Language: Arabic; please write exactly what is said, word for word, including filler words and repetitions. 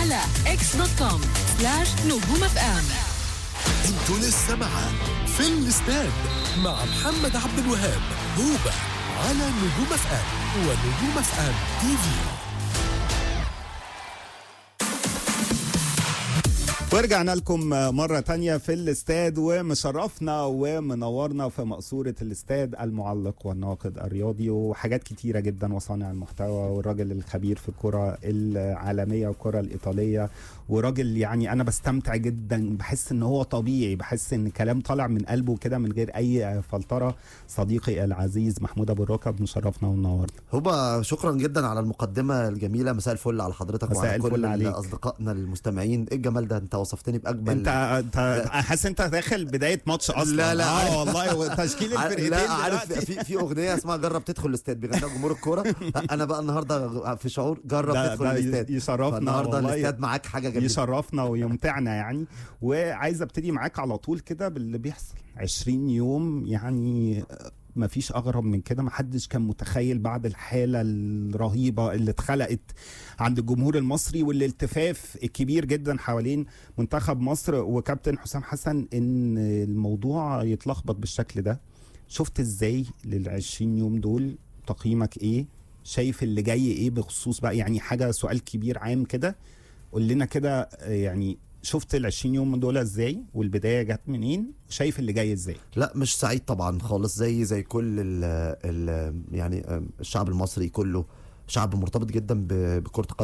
على اكس دوت كوم سلاش نجوم اف ام. انتوا لسه معاه في الاستاد مع محمد عبد الوهاب هوبا على نجوم اف ام ونجوم اف ام تي في. ورجعنا لكم مرة تانية في الاستاد، ومشرفنا ومنورنا في مقصورة الاستاد المعلق والناقد الرياضي وحاجات كتيرة جدا وصانع المحتوى والراجل الخبير في الكرة العالمية والكرة الإيطالية، وراجل يعني أنا بستمتع جدا، بحس إن هو طبيعي، بحس إن كلام طالع من قلبه كده من غير أي فلترة. صديقي العزيز محمود أبو الركب مشرفنا ومنورنا. هوبا شكرا جدا على المقدمة الجميلة. مساء الفل على حضرتك وعلى كل أصدقائنا المستمعين. إيه الجمال ده، انت وصفتني باجمل. انت انت حاسس انت داخل بدايه ماتش اصلا. لا لا اه والله تشكيل الفرقتين. لا عارف في في اغنيه اسمها جرب تدخل الاستاد بيغنيها جمهور الكوره. انا بقى النهارده في شعور جرب تدخل الاستاد. يشرفنا النهارده الاستاد معاك حاجه جميله، يشرفنا ويمتعنا يعني. وعايز ابتدي معاك على طول كده باللي بيحصل. عشرين يوم يعني ما فيش اغرب من كده. ما حدش كان متخيل بعد الحالة الرهيبة اللي اتخلقت عند الجمهور المصري والالتفاف الكبير جدا حوالين منتخب مصر وكابتن حسام حسن ان الموضوع يتلخبط بالشكل ده. شفت ازاي للعشرين يوم دول؟ تقييمك ايه؟ شايف اللي جاي ايه بخصوص بقى يعني حاجة سؤال كبير عام كده؟ قول لنا كده يعني شفت العشرين يوم دول ازاي والبداية جت منين؟ شايف اللي جاي ازاي؟ لا مش سعيد طبعا خالص، زي زي كل ال ال يعني الشعب المصري كله شعب مرتبط جدا بكرة